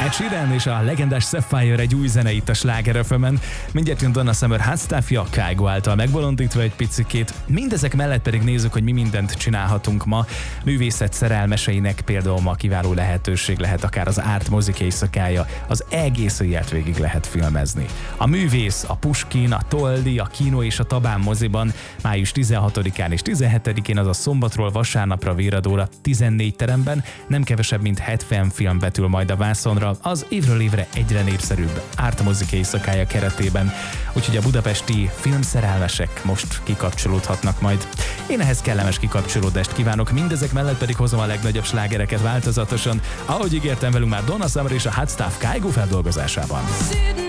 Ed Sheeran és a legendás Sapphire egy új zene itt a Sláger FM-en. Mindjárt jön Donna Summer Hot Stuffja, Kygo által megbolondítva egy picikét. Mindezek mellett pedig nézzük, hogy mi mindent csinálhatunk ma. Művészet szerelmeseinek például ma kiváló lehetőség lehet akár az Árt mozik éjszakája, az egész éjjelt végig lehet filmezni. A Művész, a Puskin, a Toldi, a Kino és a Tabán moziban május 16-án és 17-én, azaz szombatról vasárnapra Véradóra 14 teremben nem kevesebb mint 70 film vetül majd a vászonra az évről évre egyre népszerűbb Árt mozik éjszakája keretében, úgyhogy a budapesti filmszerelmesek most kikapcsolódhatnak majd. Én ehhez kellemes kikapcsolódást kívánok, mindezek mellett pedig hozom a legnagyobb slágereket változatosan, ahogy ígértem, velünk már Donna Summer és a Hot Stuff Kygo feldolgozásában.